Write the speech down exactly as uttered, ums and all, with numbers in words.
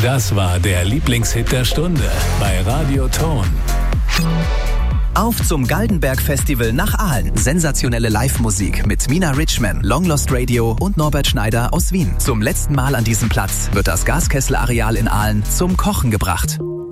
Das war der Lieblingshit der Stunde bei Radio Ton. Auf zum Galdenberg-Festival nach Aalen. Sensationelle Live-Musik mit Mina Richman, Long Lost Radio und Norbert Schneider aus Wien. Zum letzten Mal an diesem Platz wird das Gaskessel-Areal in Aalen zum Kochen gebracht.